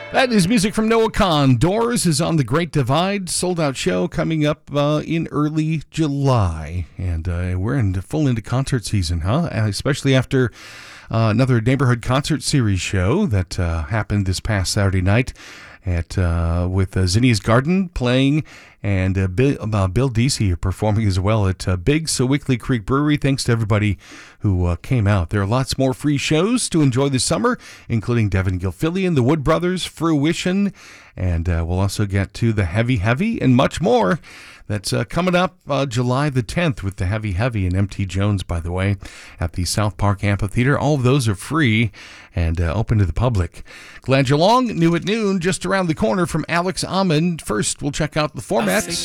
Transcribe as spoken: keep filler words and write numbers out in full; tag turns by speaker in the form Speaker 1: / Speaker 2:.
Speaker 1: That is music from Noah Kahan. Doors is on the Great Divide. Sold out show coming up uh, in early July. And uh, we're in full into concert season, huh? Especially after uh, another Neighborhood Concert Series show that uh, happened this past Saturday night at uh, with uh, Zinnia's Garden playing, and uh, Bill, uh, Bill Deasy performing as well at uh, Big Sewickley Creek Brewery. Thanks to everybody who uh, came out. There are lots more free shows to enjoy this summer, including Devin Gilfillian, the Wood Brothers, Fruition, and uh, we'll also get to the Heavy Heavy and much more. That's uh, coming up uh, July the tenth with the Heavy Heavy and M T Jones, by the way, at the South Park Amphitheater. All of those are free and uh, open to the public. Glad you're along. New at noon, just around the corner from Alex Amond. First, we'll check out the formats.